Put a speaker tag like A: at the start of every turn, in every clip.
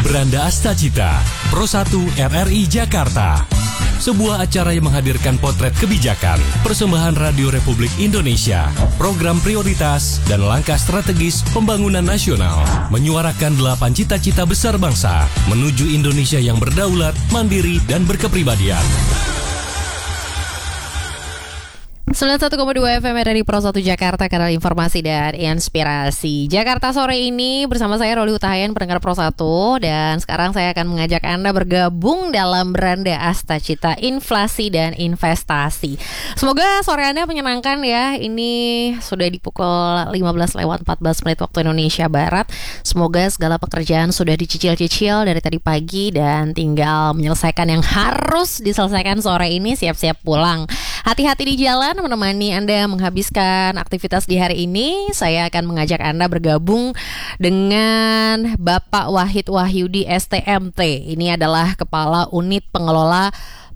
A: Beranda Astacita, Pro 1 RRI Jakarta. Sebuah acara yang menghadirkan potret kebijakan, persembahan Radio Republik Indonesia, program prioritas, dan langkah strategis pembangunan nasional. Menyuarakan 8 cita-cita besar bangsa menuju Indonesia yang berdaulat, mandiri, dan berkepribadian.
B: 91,2 FM dari Pro 1 Jakarta, kanal informasi dan inspirasi. Jakarta sore ini bersama saya Roli Utahayan, pendengar Pro 1. Dan sekarang saya akan mengajak Anda bergabung dalam Beranda Astacita Inflasi dan Investasi. Semoga sore Anda menyenangkan ya. Ini sudah di pukul 15:14 waktu Indonesia Barat. Semoga segala pekerjaan sudah dicicil-cicil dari tadi pagi dan tinggal menyelesaikan yang harus diselesaikan sore ini, siap-siap pulang. Hati-hati di jalan menemani Anda menghabiskan aktivitas di hari ini. Saya akan mengajak Anda bergabung dengan Bapak Wahid Wahyudi STMT. Ini adalah Kepala Unit Pengelola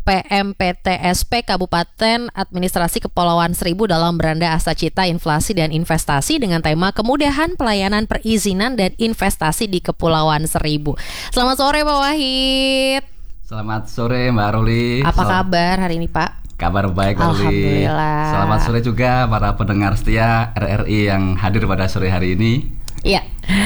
B: PMPTSP Kabupaten Administrasi Kepulauan Seribu dalam Beranda Astacita Inflasi dan Investasi dengan tema kemudahan pelayanan perizinan dan investasi di Kepulauan Seribu. Selamat sore Pak Wahid.
C: Selamat sore Mbak Roli.
B: Apa kabar hari ini Pak?
C: Kabar baik Roli.
B: Alhamdulillah.
C: Selamat sore juga para pendengar setia RRI yang hadir pada sore hari ini.
B: Iya.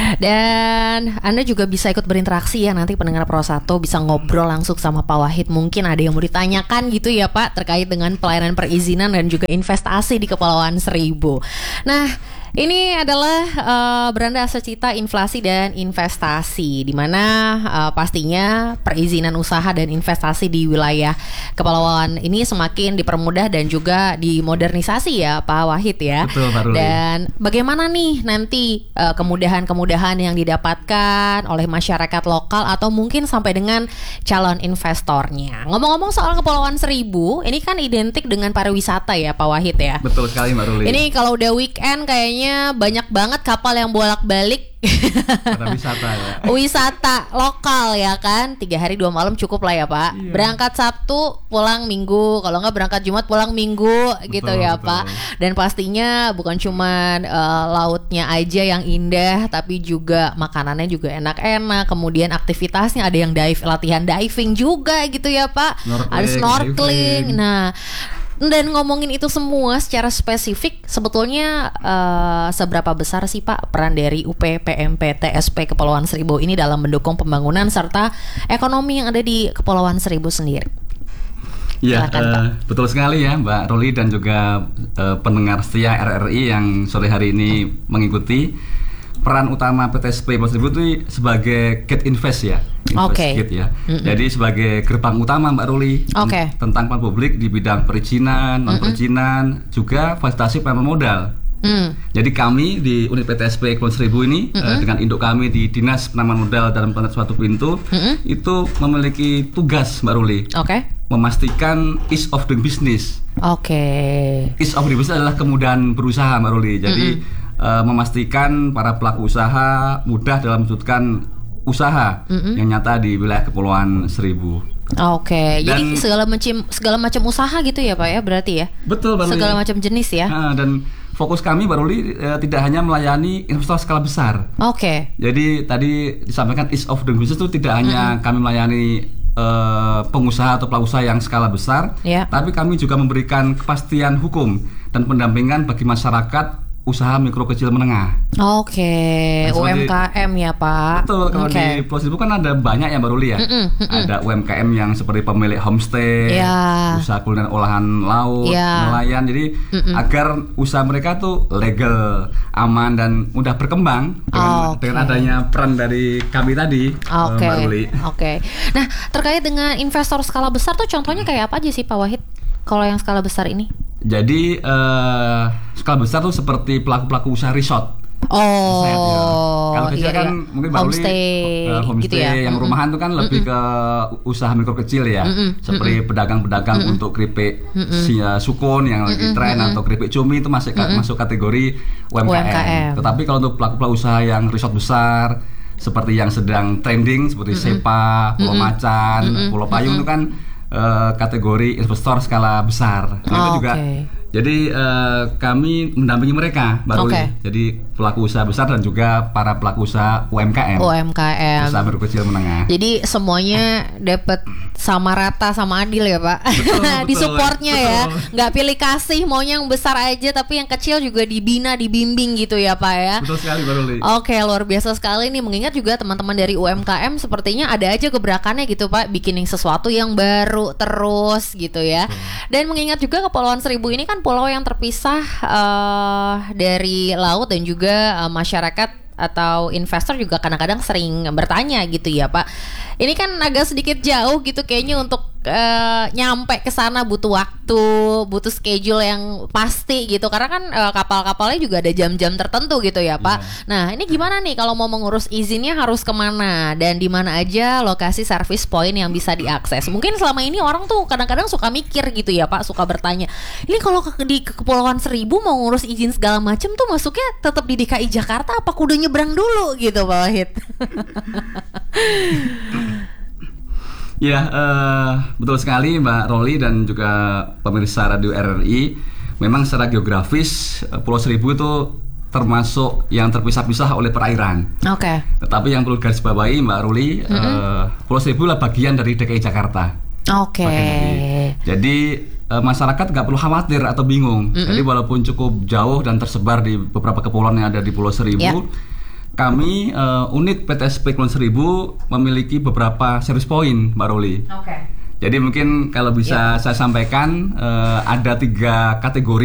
B: Dan Anda juga bisa ikut berinteraksi ya, nanti pendengar Pro 1 bisa ngobrol langsung sama Pak Wahid. Mungkin ada yang mau ditanyakan gitu ya Pak, terkait dengan pelayanan perizinan dan juga investasi di Kepulauan Seribu. Nah, ini adalah Beranda Astacita Inflasi dan Investasi, di mana pastinya perizinan usaha dan investasi di wilayah Kepulauan ini semakin dipermudah dan juga dimodernisasi ya Pak Wahid ya.
C: Betul Pak Ruli.
B: Dan bagaimana nih nanti kemudahan-kemudahan yang didapatkan oleh masyarakat lokal atau mungkin sampai dengan calon investornya. Ngomong-ngomong soal Kepulauan Seribu, ini kan identik dengan pariwisata ya Pak Wahid ya.
C: Betul sekali Mbak Ruli.
B: Ini kalau udah weekend kayaknya banyak banget kapal yang bolak-balik
C: Para wisata ya.
B: wisata lokal ya kan. 3 hari 2 malam cukup lah ya Pak.
C: Iya.
B: Berangkat Sabtu pulang Minggu, kalau nggak berangkat Jumat pulang Minggu. Gitu ya
C: betul.
B: Pak. Dan pastinya bukan cuman lautnya aja yang indah, tapi juga makanannya juga enak-enak. Kemudian aktivitasnya ada yang latihan diving juga gitu ya Pak. Ada snorkeling. Nah, dan ngomongin itu semua secara spesifik, sebetulnya seberapa besar sih Pak peran dari UP PMPTSP Kepulauan Seribu ini dalam mendukung pembangunan serta ekonomi yang ada di Kepulauan Seribu sendiri?
C: Iya, betul sekali ya Mbak Roli dan juga pendengar setia RRI yang sore hari ini mengikuti. Peran utama PTSP Kepulauan Seribu itu sebagai gate invest ya. Gate ya. Jadi sebagai gerbang utama Mbak Ruli tentang peran publik di bidang perizinan, non-perizinan, juga fasilitasi penanaman modal. Jadi kami di unit PTSP Kepulauan Seribu ini dengan induk kami di Dinas Penanaman Modal dalam suatu pintu itu memiliki tugas Mbak Ruli. Memastikan ease of doing business. Ease of doing business adalah kemudahan berusaha Mbak Ruli. Jadi memastikan para pelaku usaha mudah dalam mewujudkan usaha yang nyata di wilayah Kepulauan Seribu.
B: Jadi segala macam usaha gitu ya Pak ya, berarti ya?
C: Betul Mbak Ruli.
B: Segala macam jenis ya.
C: Dan fokus kami Mbak Ruli tidak hanya melayani investor skala besar. Jadi tadi disampaikan ease of doing business itu tidak hanya kami melayani pengusaha atau pelaku usaha yang skala besar, tapi kami juga memberikan kepastian hukum dan pendampingan bagi masyarakat usaha mikro kecil menengah.
B: UMKM ya Pak.
C: Betul, kalau di Pulau Seribu kan ada banyak ya Mbak Ruli ya. Ada UMKM yang seperti pemilik homestay, usaha kuliner olahan laut, nelayan. Jadi agar usaha mereka tuh legal, aman dan mudah berkembang dengan adanya peran dari kami tadi, Mbak Ruli.
B: Nah, terkait dengan investor skala besar tuh contohnya kayak apa aja sih Pak Wahid? Kalau yang skala besar ini?
C: Jadi skala besar tuh seperti pelaku-pelaku usaha resort. Kalau kecil kan mungkin
B: homestay gitu ya.
C: Yang rumahan tuh kan lebih ke usaha mikro kecil ya. Seperti pedagang-pedagang untuk keripik sukun yang lagi tren atau keripik cumi itu masuk kategori UMKM. Tetapi kalau untuk pelaku-pelaku usaha yang resort besar seperti yang sedang trending seperti Sepa, Pulau Macan, Pulau Payung itu kan kategori investor skala besar. Itu juga. Jadi kami mendampingi mereka, Mbak Ruli. Jadi pelaku usaha besar dan juga para pelaku usaha UMKM. Usaha berkecil menengah.
B: Jadi semuanya dapat sama rata, sama adil ya Pak.
C: Betul,
B: Di supportnya ya,
C: betul.
B: nggak pilih kasih, maunya yang besar aja, tapi yang kecil juga dibina, dibimbing gitu ya Pak ya.
C: Betul sekali Mbak Ruli.
B: Oke, luar biasa sekali nih. Mengingat juga teman-teman dari UMKM sepertinya ada aja gebrakannya gitu Pak, bikin sesuatu yang baru terus gitu ya. Dan mengingat juga Kepulauan Seribu ini kan pulau yang terpisah dari laut, dan juga masyarakat atau investor juga kadang-kadang sering bertanya gitu ya Pak. Ini kan agak sedikit jauh gitu kayaknya untuk nyampe ke sana, butuh waktu, butuh schedule yang pasti gitu. Karena kan kapal-kapalnya juga ada jam-jam tertentu gitu ya Pak. Nah, ini gimana nih kalau mau mengurus izinnya, harus kemana dan di mana aja lokasi service point yang bisa diakses? Mungkin selama ini orang tuh kadang-kadang suka mikir gitu ya Pak, suka bertanya, ini kalau di Kepulauan Seribu mau ngurus izin segala macam tuh masuknya tetap di DKI Jakarta apa kudu nyebrang dulu gitu Pak Wahid?
C: Ya, betul sekali Mbak Roli dan juga pemirsa Radio RRI. Memang secara geografis Pulau Seribu itu termasuk yang terpisah-pisah oleh perairan.
B: Oke.
C: Tetapi yang perlu garisbawahi Mbak Roli, Pulau Seribu adalah bagian dari DKI Jakarta.
B: Oke.
C: Jadi masyarakat nggak perlu khawatir atau bingung. Jadi walaupun cukup jauh dan tersebar di beberapa kepulauan yang ada di Pulau Seribu, kami unit PTSP Kepulauan Seribu memiliki beberapa service point, Mbak Roli.
B: Oke.
C: Jadi mungkin kalau bisa saya sampaikan ada 3 kategori